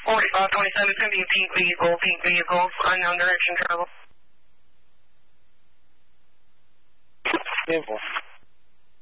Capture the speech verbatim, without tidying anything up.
forty-five twenty-seven, it's going to be a pink vehicle, pink vehicle, unknown direction travel. Simple.